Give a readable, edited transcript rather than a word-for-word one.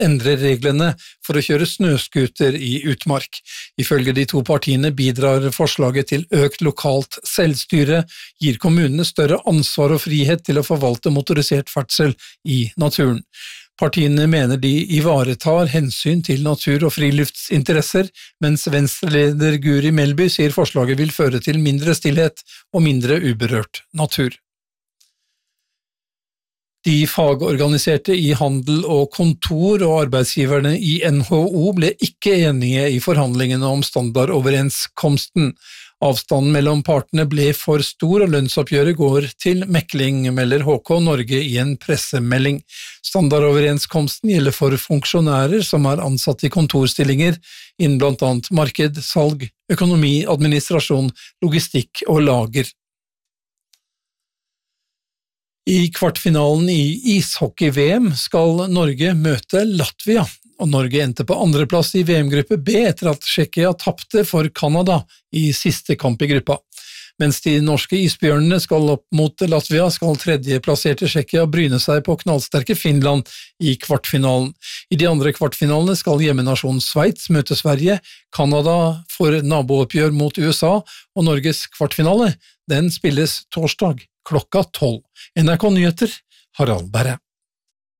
endre reglene for å kjøre snøskuter i utmark. Ifølge de to partiene bidrar forslaget til økt lokalt selvstyre, gir kommunene større ansvar og frihet til å forvalte motorisert ferdsel i naturen. Partiene mener de ivaretar hensyn til natur- og friluftsinteresser, mens Venstre-leder Guri Melby sier forslaget vil føre til mindre stillhet og mindre uberørt natur. De fagorganiserte i handel og kontor og arbeidsgiverne i NHO ble ikke enige i forhandlingene om standardoverenskomsten. Avstanden mellom partene ble for stor, og lønnsoppgjøret går til mekling, melder HK Norge i en pressemelding. Standardoverenskomsten gjelder for funksjonærer som er ansatt i kontorstillinger innen blant annet marked, salg, økonomi, administrasjon, logistikk og lager. I kvartfinalen i ishockey-VM skal Norge møte Latvia, og Norge endte på andreplass i VM-gruppe B etter at Tsjekkia tapte for Canada i siste kamp i gruppa. Mens de norske isbjørnene skal opp mot Latvia, skal tredjeplasserte Tsjekkia bryne seg på knallsterke Finland i kvartfinalen. I de andre kvartfinalene skal hjemmenasjonen Sveits møte Sverige, Canada får nabooppgjør mot USA, og Norges kvartfinale, den spilles torsdag klokka 12. NRK Nyheter, Harald Berre.